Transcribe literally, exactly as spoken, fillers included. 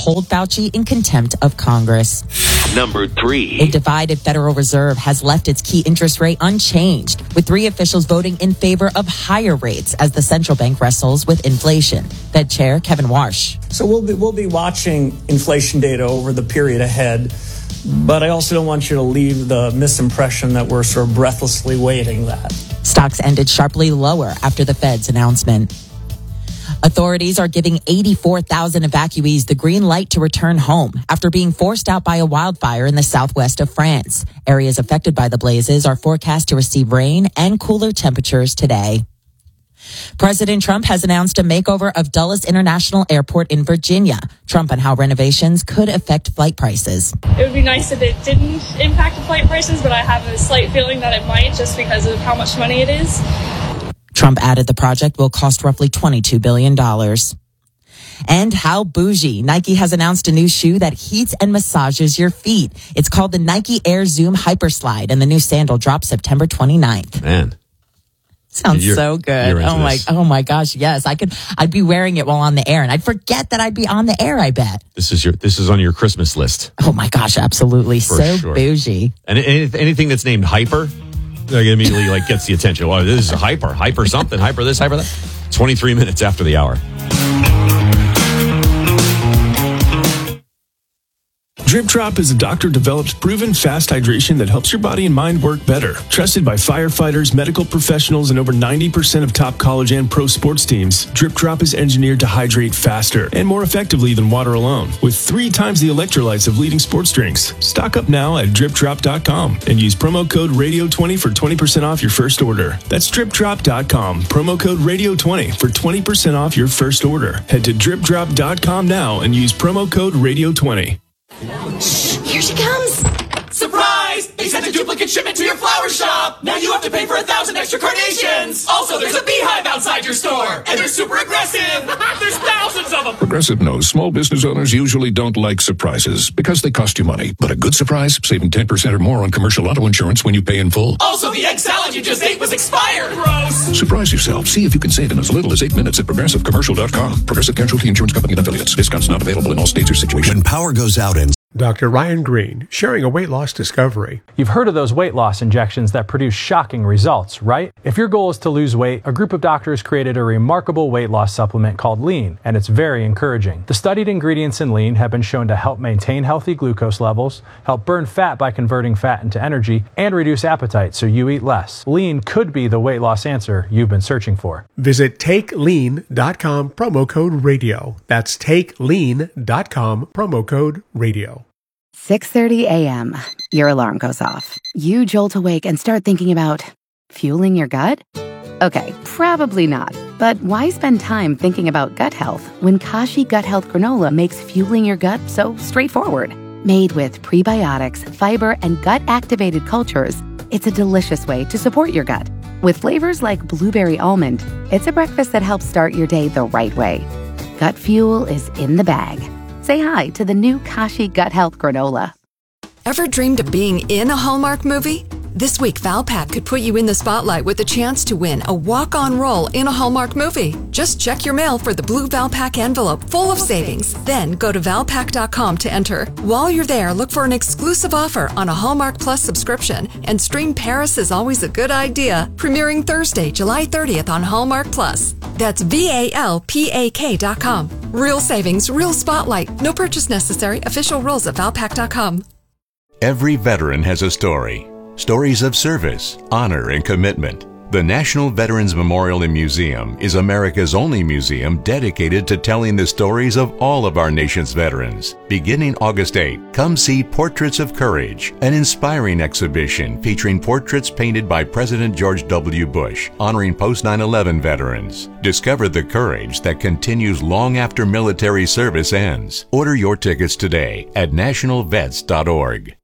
hold Fauci in contempt of Congress. Number three. A divided Federal Reserve has left its key interest rate unchanged, with three officials voting in favor of higher rates as the central bank wrestles with inflation. Fed Chair Kevin Warsh. So we'll be, we'll be watching inflation data over the period ahead, but I also don't want you to leave the misimpression that we're sort of breathlessly waiting that. Stocks ended sharply lower after the Fed's announcement. Authorities are giving eighty-four thousand evacuees the green light to return home after being forced out by a wildfire in the southwest of France. Areas affected by the blazes are forecast to receive rain and cooler temperatures today. President Trump has announced a makeover of Dulles International Airport in Virginia. Trump on how renovations could affect flight prices. It would be nice if it didn't impact the flight prices, but I have a slight feeling that it might just because of how much money it is. Trump added the project will cost roughly twenty-two billion dollars. And how bougie. Nike has announced a new shoe that heats and massages your feet. It's called the Nike Air Zoom Hyperslide, and the new sandal drops September twenty-ninth. Man. Sounds You're, so good. Oh my, this. oh my gosh. Yes, I could, I'd be wearing it while on the air, and I'd forget that I'd be on the air, I bet. This is your, this is on your Christmas list. Oh my gosh, absolutely. For so sure. bougie. And any, anything that's named Hyper, like, immediately like gets the attention. Well, this is Hyper, Hyper something, Hyper this, Hyper that. twenty-three minutes after the hour. Drip Drop is a doctor-developed, proven fast hydration that helps your body and mind work better. Trusted by firefighters, medical professionals, and over ninety percent of top college and pro sports teams, Drip Drop is engineered to hydrate faster and more effectively than water alone, with three times the electrolytes of leading sports drinks. Stock up now at drip drop dot com and use promo code radio twenty for twenty percent off your first order. That's drip drop dot com, promo code radio twenty for twenty percent off your first order. Head to drip drop dot com now and use promo code radio twenty. Shh, here she comes. Surprise! They sent a duplicate shipment to your flower shop. Now you have to pay for a thousand extra carnations. Also, there's a beehive outside your store, and they're super aggressive. There's thousands of them. Progressive knows small business owners usually don't like surprises because they cost you money. But a good surprise, saving ten percent or more on commercial auto insurance when you pay in full. Also, the egg salad you just ate was expired. Gross. Surprise yourself. See if you can save in as little as eight minutes at progressive commercial dot com. Progressive Casualty Insurance Company and affiliates. Discounts not available in all states or situations. When power goes out in Doctor Ryan Green, sharing a weight loss discovery. You've heard of those weight loss injections that produce shocking results, right? If your goal is to lose weight, a group of doctors created a remarkable weight loss supplement called Lean, and it's very encouraging. The studied ingredients in Lean have been shown to help maintain healthy glucose levels, help burn fat by converting fat into energy, and reduce appetite so you eat less. Lean could be the weight loss answer you've been searching for. Visit take lean dot com, promo code radio. That's take lean dot com, promo code radio. six thirty a.m. Your alarm goes off. You jolt awake and start thinking about fueling your gut? Okay, probably not. But why spend time thinking about gut health when Kashi Gut Health Granola makes fueling your gut so straightforward? Made with prebiotics, fiber, and gut-activated cultures, it's a delicious way to support your gut. With flavors like blueberry almond, it's a breakfast that helps start your day the right way. Gut fuel is in the bag. Say hi to the new Kashi Gut Health Granola. Ever dreamed of being in a Hallmark movie? This week, Valpak could put you in the spotlight with a chance to win a walk-on role in a Hallmark movie. Just check your mail for the blue Valpak envelope full of savings. Then go to valpak dot com to enter. While you're there, look for an exclusive offer on a Hallmark Plus subscription and stream Paris is Always a Good Idea, premiering Thursday, July thirtieth on Hallmark Plus. That's V A L P A K dot com. Real savings, real spotlight. No purchase necessary. Official rules at valpak dot com. Every veteran has a story. Stories of service, honor, and commitment. The National Veterans Memorial and Museum is America's only museum dedicated to telling the stories of all of our nation's veterans. Beginning August eighth, come see Portraits of Courage, an inspiring exhibition featuring portraits painted by President George W. Bush, honoring post nine eleven veterans. Discover the courage that continues long after military service ends. Order your tickets today at national vets dot org.